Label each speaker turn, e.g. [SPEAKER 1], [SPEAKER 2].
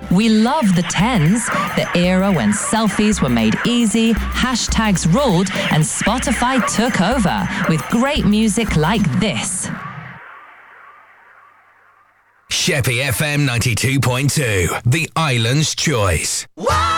[SPEAKER 1] We love the 10s, the era when selfies were made easy, hashtags ruled, and Spotify took over with great music like this.
[SPEAKER 2] Sheppy FM 92.2, the island's choice.
[SPEAKER 3] Wow!